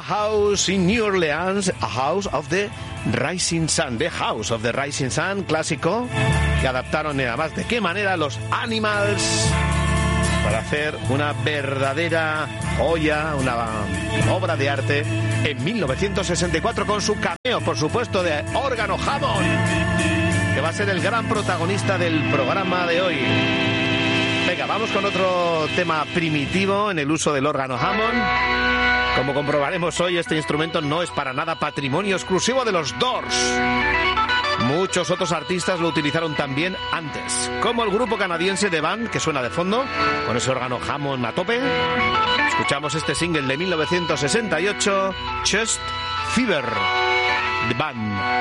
House in New Orleans, A House of the Rising Sun. The House of the Rising Sun, clásico, que adaptaron nada más de qué manera los Animals para hacer una verdadera joya, una obra de arte en 1964 con su cameo, por supuesto, de Órgano Hammond, que va a ser el gran protagonista del programa de hoy. Venga, vamos con otro tema primitivo en el uso del órgano Hammond. Como comprobaremos hoy, este instrumento no es para nada patrimonio exclusivo de los Doors. Muchos otros artistas lo utilizaron también antes, como el grupo canadiense The Band, que suena de fondo, con ese órgano Hammond a tope. Escuchamos este single de 1968, Chest Fever, The Band.